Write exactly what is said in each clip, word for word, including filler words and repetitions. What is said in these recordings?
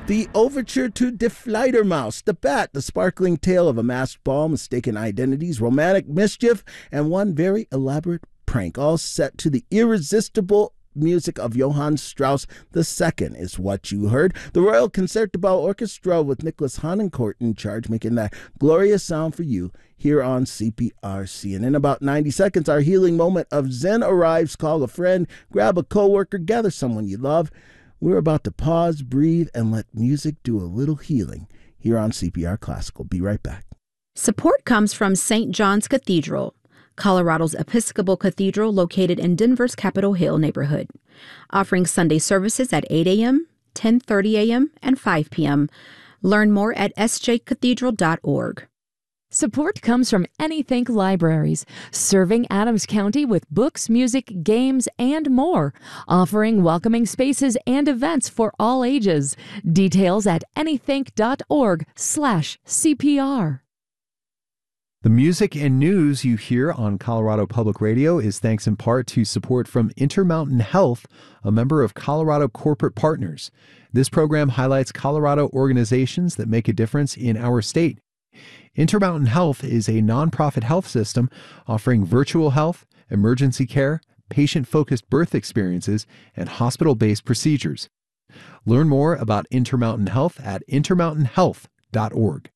The overture to Die Fledermaus, The Bat, the sparkling tale of a masked ball, mistaken identities, romantic mischief, and one very elaborate prank, all set to the irresistible music of Johann Strauss the Second is what you heard. The Royal Concertgebouw Orchestra with Nicholas Honencourt in charge, making that glorious sound for you here on C P R C. And in about ninety seconds, our healing moment of Zen arrives. Call a friend, grab a coworker, gather someone you love. We're about to pause, breathe, and let music do a little healing here on C P R Classical. Be right back. Support comes from Saint John's Cathedral, Colorado's Episcopal Cathedral located in Denver's Capitol Hill neighborhood, offering Sunday services at eight a.m., ten thirty a.m., and five p.m. Learn more at s j cathedral dot org. Support comes from Anythink Libraries, serving Adams County with books, music, games, and more, offering welcoming spaces and events for all ages. Details at anythink.org slash CPR. The music and news you hear on Colorado Public Radio is thanks in part to support from Intermountain Health, a member of Colorado Corporate Partners. This program highlights Colorado organizations that make a difference in our state. Intermountain Health is a nonprofit health system offering virtual health, emergency care, patient-focused birth experiences, and hospital-based procedures. Learn more about Intermountain Health at intermountain health dot org.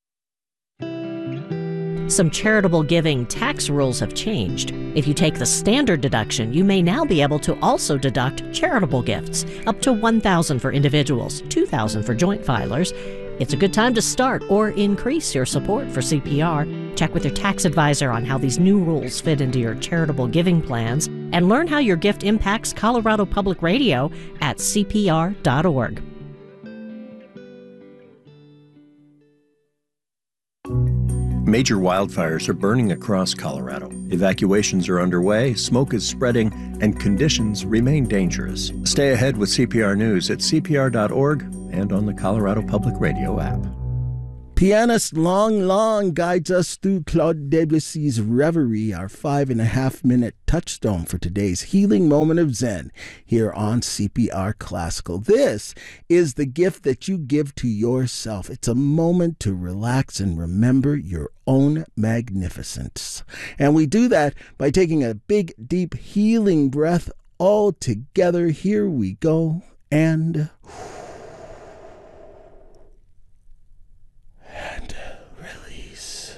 Some charitable giving tax rules have changed. If you take the standard deduction, you may now be able to also deduct charitable gifts, up to one thousand dollars for individuals, two thousand dollars for joint filers. It's a good time to start or increase your support for C P R. Check with your tax advisor on how these new rules fit into your charitable giving plans, and learn how your gift impacts Colorado Public Radio at c p r dot org. Major wildfires are burning across Colorado. Evacuations are underway, smoke is spreading, and conditions remain dangerous. Stay ahead with C P R News at c p r dot org and on the Colorado Public Radio app. Pianist Long Long guides us through Claude Debussy's Reverie, our five and a half minute touchstone for today's healing moment of Zen here on C P R Classical. This is the gift that you give to yourself. It's a moment to relax and remember your own magnificence. And we do that by taking a big, deep, healing breath all together. Here we go. And... and release.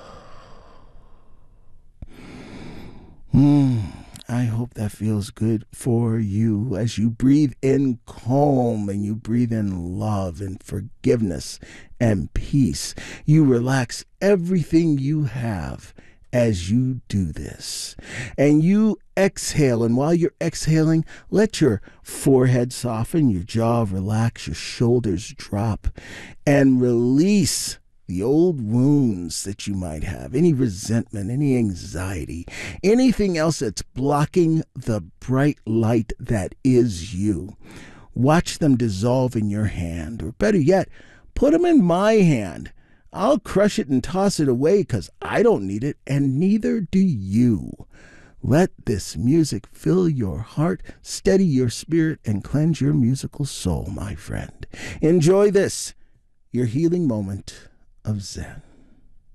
Hmm. I hope that feels good for you as you breathe in calm and you breathe in love and forgiveness and peace. You relax everything you have as you do this. And you exhale, and while you're exhaling, let your forehead soften, your jaw relax, your shoulders drop, and release the old wounds that you might have, any resentment, any anxiety, anything else that's blocking the bright light that is you. Watch them dissolve in your hand, or better yet, put them in my hand. I'll crush it and toss it away because I don't need it, and neither do you. Let this music fill your heart, steady your spirit, and cleanse your musical soul, my friend. Enjoy this, your healing moment of Zen.